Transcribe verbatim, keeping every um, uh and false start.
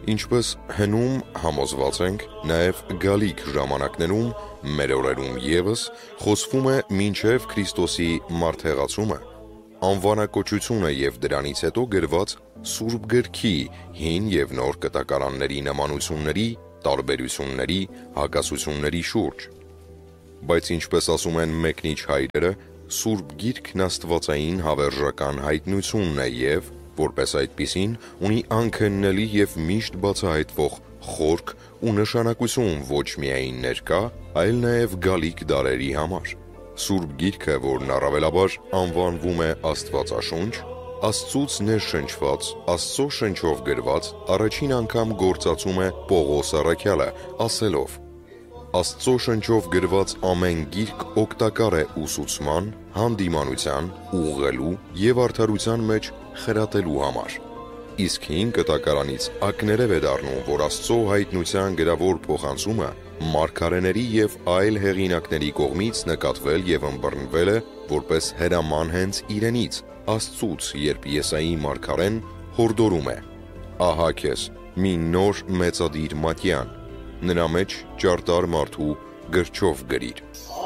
Ինչպես հնում համոզված ենք, նաև գալիք ժամանակներում, մեր օրերում ևս, խոսվում է մինչև Քրիստոսի մարդեղացումը, անվանակոչությունը և դրանից հետո գրված Սուրբ Գրքի հին և նոր կտակարանների նմանությունների, տարբերությունների, հակասությունների շուրջ։ Բայց ինչպես ասում են մեկնիչ հայրերը, Սուրբ Գիրքն աստվածային հավերժական հայտնությունն է և, որպես այդպիսին, ունի անքննելի և միշտ բացահայտվող խորք ու նշանակություն ոչ միայն ներկա, այլ նաև գալիք դարերի համար։ Սուրբ Գիրքը, որն առավելաբար անվանվում է Աստվածաշունչ, Աստծուց ներշնչված, Աստծո շնչով գրված, առաջին անգամ գործածում է Պողոս առաքյալը, ասելով. «Աստծո շնչով գրված ամեն գիրք օգտակար է ուսուցման, հանդիմանության, ուղղելու և արդարության մեջ խրատելու համար»։ Իսկ հին կտակարանից ակներև է դառնում, որ Աստծո հայտնության գրավոր փոխանցումը մարգարեների և այլ հեղինակների կողմից նկատվել և ըմբռնվել է որպես հրաման հենց Իրենից, Աստծուց, երբ Եսայի մարգարեն հորդորում է. «Ահա քեզ մի նոր մեծադիր մատյան, նրա մեջ ճարտար մարդու գրչով գրիր»։